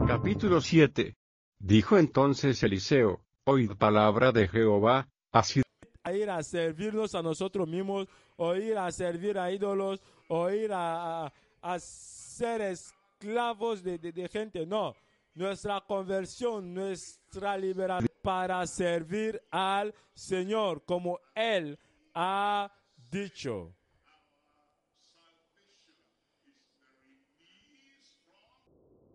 Capítulo 7. Dijo entonces Eliseo: Oíd palabra de Jehová, así A ir a servirnos a nosotros mismos, o ir a servir a ídolos, o ir a ser esclavos de gente. No, nuestra conversión, nuestra liberación para servir al Señor como Él ha dicho.